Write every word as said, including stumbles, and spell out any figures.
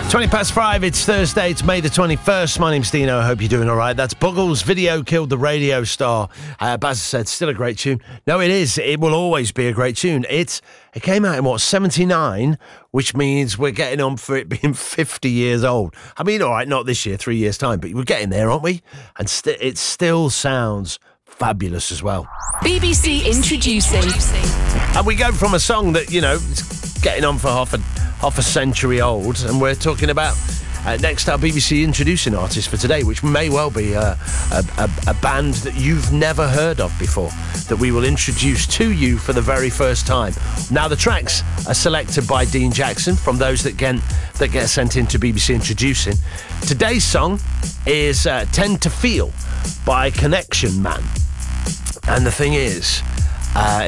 twenty past five, it's Thursday, it's May the twenty-first. My name's Dino, I hope you're doing all right. That's Buggles, Video Killed the Radio Star. Uh, Baz said, still a great tune. No, it is. It will always be a great tune. It's It came out in, what, seventy-nine, which means we're getting on for it being fifty years old. I mean, all right, not this year, three years' time, but we're getting there, aren't we? And st- it still sounds fabulous as well. B B C Introducing. And we go from a song that, you know, is getting on for half a half a century old, and we're talking about uh, next our B B C Introducing artist for today, which may well be uh, a, a, a band that you've never heard of before, that we will introduce to you for the very first time. Now, the tracks are selected by Dean Jackson from those that get, that get sent into B B C Introducing. Today's song is uh, Tend to Feel by Connection Man. And the thing is, uh,